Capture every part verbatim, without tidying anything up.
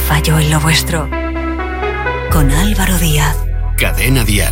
fallo en lo vuestro. Con Álvaro Díaz. Cadena Dial.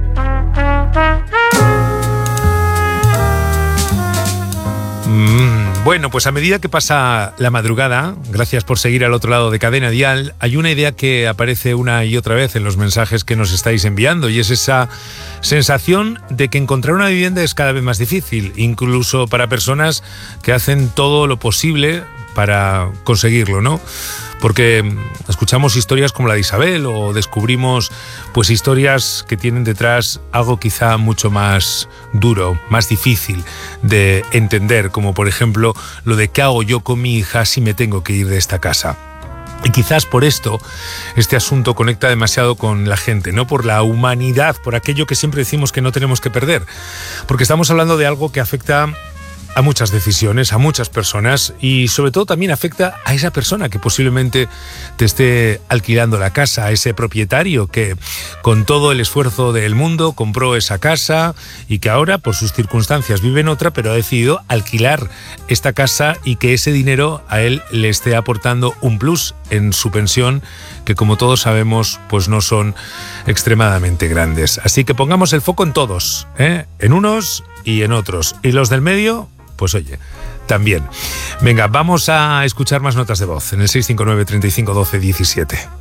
Mm, bueno, pues a medida que pasa la madrugada, gracias por seguir al otro lado de Cadena Dial, hay una idea que aparece una y otra vez en los mensajes que nos estáis enviando, y es esa sensación de que encontrar una vivienda es cada vez más difícil, incluso para personas que hacen todo lo posible para conseguirlo, ¿no? Porque escuchamos historias como la de Isabel o descubrimos pues historias que tienen detrás algo quizá mucho más duro, más difícil de entender, como por ejemplo lo de qué hago yo con mi hija si me tengo que ir de esta casa. Y quizás por esto este asunto conecta demasiado con la gente, ¿no? Por la humanidad, por aquello que siempre decimos que no tenemos que perder. Porque estamos hablando de algo que afecta a muchas decisiones, a muchas personas, y sobre todo también afecta a esa persona que posiblemente te esté alquilando la casa, a ese propietario que con todo el esfuerzo del mundo compró esa casa y que ahora por sus circunstancias vive en otra, pero ha decidido alquilar esta casa y que ese dinero a él le esté aportando un plus en su pensión, que como todos sabemos pues no son extremadamente grandes. Así que pongamos el foco en todos, ¿eh? En unos y en otros, y los del medio, pues oye, también. Venga, vamos a escuchar más notas de voz en el seis cinco nueve, treinta y cinco, doce, diecisiete.